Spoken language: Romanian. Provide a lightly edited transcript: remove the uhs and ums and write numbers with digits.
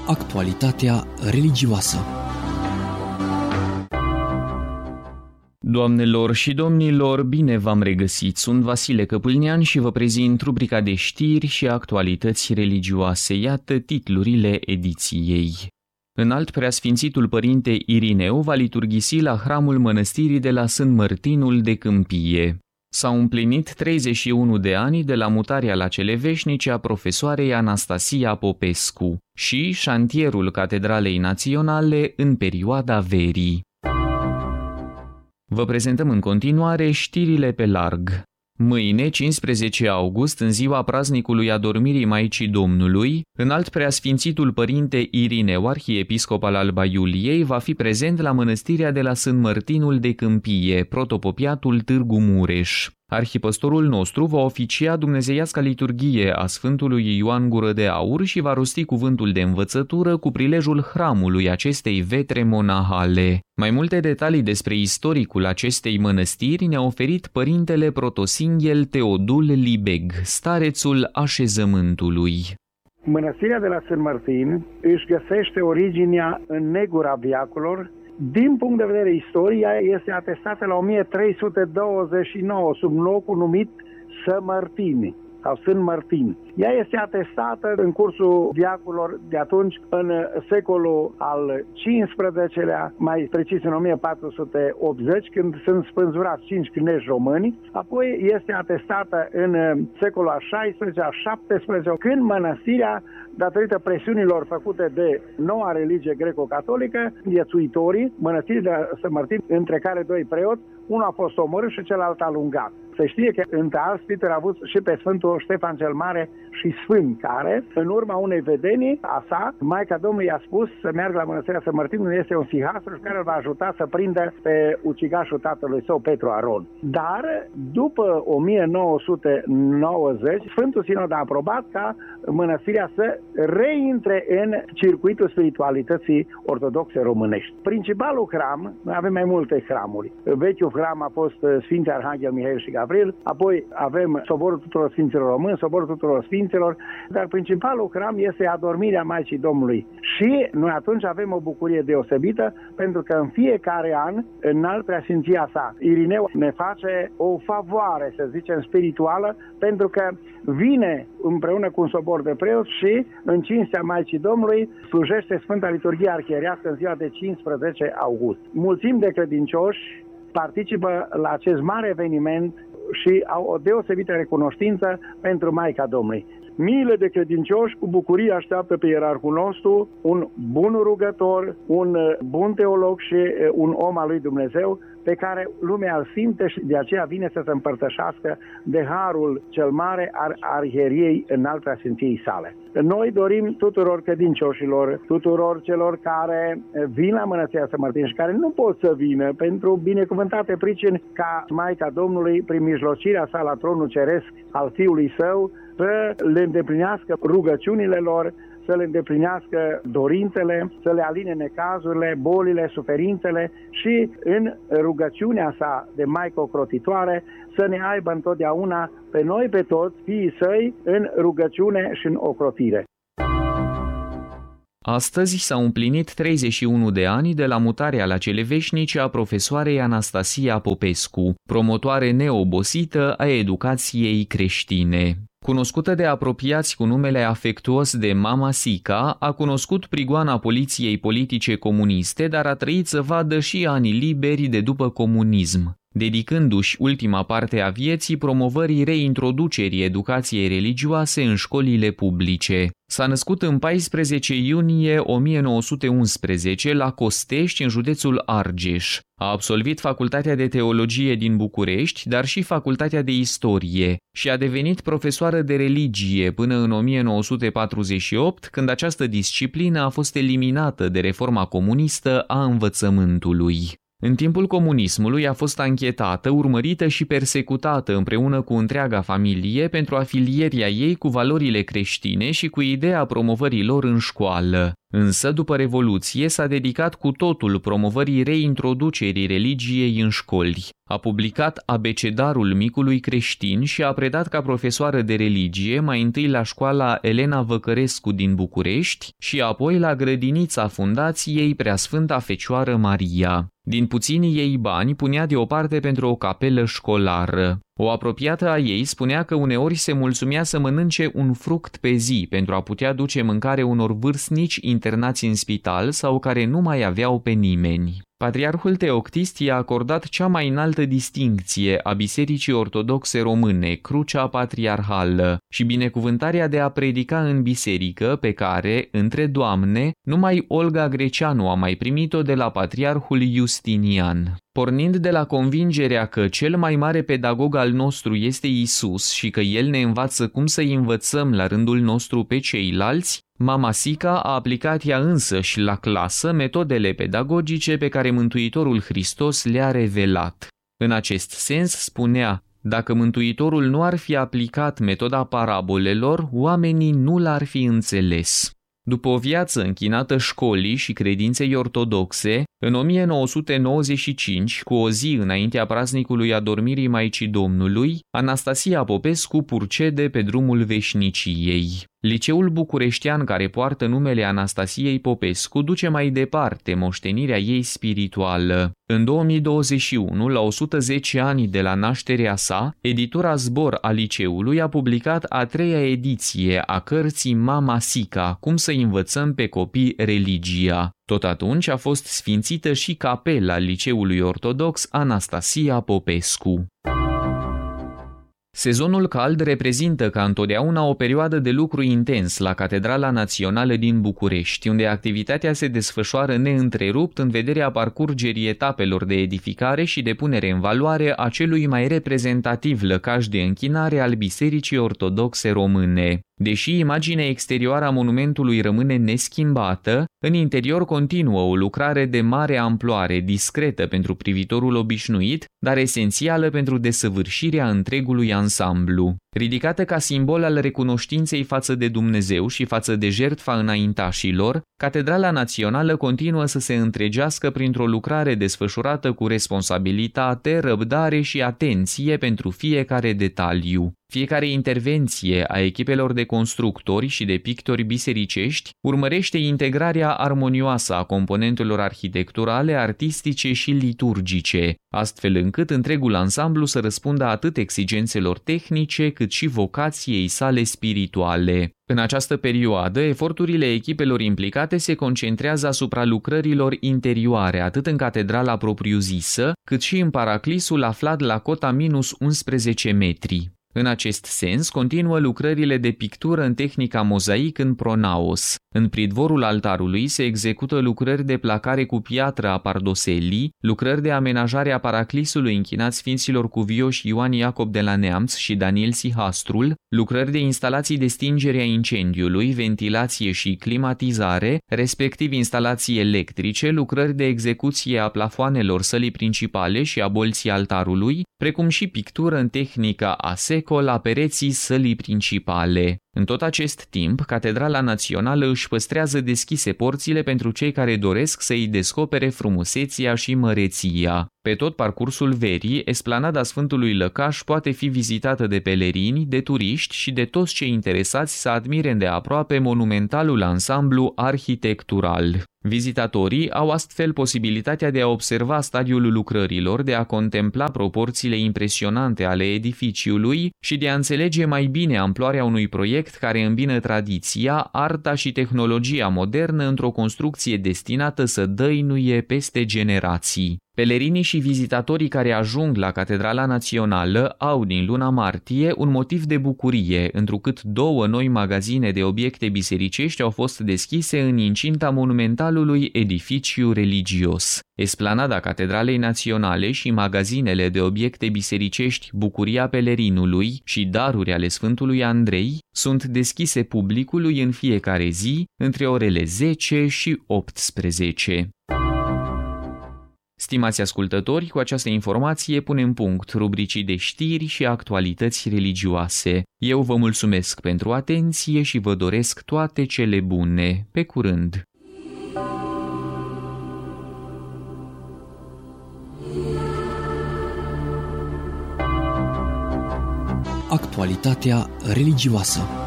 Actualitatea religioasă. Doamnelor și domnilor, bine v-am regăsit! Sunt Vasile Căpâlnean și vă prezint rubrica de știri și actualități religioase. Iată titlurile ediției. Înalt Preasfințitul Părinte Irineu va liturghisi la hramul mănăstirii de la Sânt Mărtinul de Câmpie. S-au împlinit 31 de ani de la mutarea la cele veșnice a profesoarei Anastasia Popescu și șantierul Catedralei Naționale în perioada verii. Vă prezentăm în continuare știrile pe larg. Mâine, 15 august, în ziua praznicului Adormirii Maicii Domnului, Înalt Preasfințitul Părinte Irineu, arhiepiscop al Alba Iuliei, va fi prezent la mănăstirea de la Sânt Mărtinul de Câmpie, protopopiatul Târgu Mureș. Arhipăstorul nostru va oficia dumnezeiasca liturghie a Sfântului Ioan Gură de Aur și va rosti cuvântul de învățătură cu prilejul hramului acestei vetre monahale. Mai multe detalii despre istoricul acestei mănăstiri ne-a oferit părintele protosinghel Teodul Libeg, starețul așezământului. Mănăstirea de la Sânt Mărtin își găsește originea în negura veacurilor. Din punct de vedere istoria este atestată la 1329 sub locul numit Sămărtini sau Sânt Mărtin. Ea este atestată în cursul veacurilor de atunci, în secolul al XV-lea, mai precis în 1480, când sunt spânzurați 5 cânești români. Apoi este atestată în secolul al XVI-lea, al XVII-lea, când mănăstirea, datorită presiunilor făcute de noua religie greco-catolică, viețuitorii mănăstirii de Sânt Mărtin, între care doi preoți, unul a fost omorât și celălalt alungat. Se știe că între alți Peter a avut și pe Sfântul Ștefan cel Mare și Sfânt, care, în urma unei vedenii a sa, Maica Domnului i-a spus să meargă la mănăstirea Sânt Mărtin, unde este un sihastru care îl va ajuta să prindă pe ucigașul tatălui său, Petru Aron. Dar, după 1990, Sfântul Sinod a aprobat ca mănăstirea să reintre în circuitul spiritualității ortodoxe românești. Principalul hram, noi avem mai multe hramuri. Vechiul hram a fost Sfinte Arhanghel Mihail și Gavril, apoi avem Soborul Tuturor Sfinților Români, Soborul Tuturor Sfinților, dar principalul hram este Adormirea Maicii Domnului. Și noi atunci avem o bucurie deosebită, pentru că în fiecare an, Înalt Preasfinția sa, Irineu ne face o favoare, să zicem, spirituală, pentru că vine împreună cu un sobor de preoți și, în cinstea Maicii Domnului, slujește Sfânta Liturghie Arhierească în ziua de 15 august. Mulțimi de credincioși participă la acest mare eveniment și au o deosebită recunoștință pentru Maica Domnului. Miile de credincioși cu bucurie așteaptă pe ierarhul nostru, un bun rugător, un bun teolog și un om al lui Dumnezeu, pe care lumea îl simte și de aceea vine să se împărtășească de harul cel mare al arhieriei Înalt Preasfinției sale. Noi dorim tuturor credincioșilor, tuturor celor care vin la Mănăstirea Sânt Mărtin și care nu pot să vină pentru binecuvântate pricini, ca Maica Domnului, prin mijlocirea sa la tronul ceresc al Fiului Său, să le îndeplinească rugăciunile lor, să le îndeplinească dorințele, să le aline necazurile, bolile, suferințele și în rugăciunea sa de Maică ocrotitoare să ne aibă întotdeauna pe noi, pe toți, fiii săi, în rugăciune și în ocrotire. Astăzi s-au împlinit 31 de ani de la mutarea la cele veșnice a profesoarei Anastasia Popescu, promotoare neobosită a educației creștine. Cunoscută de apropiați cu numele afectuos de Mama Sica, a cunoscut prigoana poliției politice comuniste, dar a trăit să vadă și anii liberi de după comunism, dedicându-și ultima parte a vieții promovării reintroducerii educației religioase în școlile publice. S-a născut în 14 iunie 1911 la Costești, în județul Argeș. A absolvit Facultatea de Teologie din București, dar și Facultatea de Istorie și a devenit profesoară de religie până în 1948, când această disciplină a fost eliminată de reforma comunistă a învățământului. În timpul comunismului a fost anchetată, urmărită și persecutată împreună cu întreaga familie pentru afilierea ei cu valorile creștine și cu ideea promovării lor în școală. Însă, după Revoluție, s-a dedicat cu totul promovării reintroducerii religiei în școli. A publicat Abecedarul micului creștin și a predat ca profesoară de religie mai întâi la școala Elena Văcărescu din București și apoi la grădinița Fundației Preasfânta Fecioară Maria. Din puținii ei bani punea deoparte pentru o capelă școlară. O apropiată a ei spunea că uneori se mulțumea să mănânce un fruct pe zi pentru a putea duce mâncare unor vârstnici internați în spital sau care nu mai aveau pe nimeni. Patriarhul Teoctist i-a acordat cea mai înaltă distincție a Bisericii Ortodoxe Române, Crucea Patriarhală, și binecuvântarea de a predica în biserică, pe care, între doamne, numai Olga Greceanu a mai primit-o de la Patriarhul Justinian. Pornind de la convingerea că cel mai mare pedagog al nostru este Isus și că El ne învață cum să-i învățăm la rândul nostru pe ceilalți, Mama Sica a aplicat ea însăși la clasă metodele pedagogice pe care Mântuitorul Hristos le-a revelat. În acest sens spunea: dacă Mântuitorul nu ar fi aplicat metoda parabolelor, oamenii nu l-ar fi înțeles. După o viață închinată școlii și credinței ortodoxe, în 1995, cu o zi înaintea praznicului Adormirii Maicii Domnului, Anastasia Popescu purcede pe drumul veșniciei. Liceul bucureștean care poartă numele Anastasiei Popescu duce mai departe moștenirea ei spirituală. În 2021, la 110 ani de la nașterea sa, editura Zbor a liceului a publicat a 3-a ediție a cărții Mama Sica, cum să învățăm pe copii religia. Tot atunci a fost sfințită și capela liceului ortodox Anastasia Popescu. Sezonul cald reprezintă ca întotdeauna o perioadă de lucru intens la Catedrala Națională din București, unde activitatea se desfășoară neîntrerupt în vederea parcurgerii etapelor de edificare și de punere în valoare a celui mai reprezentativ lăcaș de închinare al Bisericii Ortodoxe Române. Deși imaginea exterioară a monumentului rămâne neschimbată, în interior continuă o lucrare de mare amploare, discretă pentru privitorul obișnuit, dar esențială pentru desăvârșirea întregului ansamblu. Ridicată ca simbol al recunoștinței față de Dumnezeu și față de jertfa înaintașilor, Catedrala Națională continuă să se întregească printr-o lucrare desfășurată cu responsabilitate, răbdare și atenție pentru fiecare detaliu. Fiecare intervenție a echipelor de constructori și de pictori bisericești urmărește integrarea armonioasă a componentelor arhitecturale, artistice și liturgice, astfel încât întregul ansamblu să răspundă atât exigențelor tehnice cât și vocației sale spirituale. În această perioadă, eforturile echipelor implicate se concentrează asupra lucrărilor interioare, atât în catedrala propriu-zisă, cât și în paraclisul aflat la cota minus 11 metri. În acest sens, continuă lucrările de pictură în tehnica mozaic în pronaos. În pridvorul altarului se execută lucrări de placare cu piatră a pardoselii, lucrări de amenajare a paraclisului închinat sfinților cuvioși Ioan Iacob de la Neamț și Daniel Sihastrul, lucrări de instalații de stingere a incendiului, ventilație și climatizare, respectiv instalații electrice, lucrări de execuție a plafoanelor sălii principale și a bolții altarului, precum și pictură în tehnica aseco la pereții sălii principale. În tot acest timp, Catedrala Națională își păstrează deschise porțile pentru cei care doresc să îi descopere frumuseția și măreția. Pe tot parcursul verii, esplanada Sfântului Lăcaș poate fi vizitată de pelerini, de turiști și de toți cei interesați să admire îndeaproape monumentalul ansamblu arhitectural. Vizitatorii au astfel posibilitatea de a observa stadiul lucrărilor, de a contempla proporțiile impresionante ale edificiului și de a înțelege mai bine amploarea unui proiect care îmbină tradiția, arta și tehnologia modernă într-o construcție destinată să dăinuie peste generații. Pelerinii și vizitatorii care ajung la Catedrala Națională au din luna martie un motiv de bucurie, întrucât 2 noi magazine de obiecte bisericești au fost deschise în incinta monumentalului edificiu religios. Esplanada Catedralei Naționale și magazinele de obiecte bisericești Bucuria Pelerinului și Daruri ale Sfântului Andrei sunt deschise publicului în fiecare zi între orele 10 și 18. Stimați ascultători, cu această informație punem punct rubricii de știri și actualități religioase. Eu vă mulțumesc pentru atenție și vă doresc toate cele bune. Pe curând! actualitatea religioasă.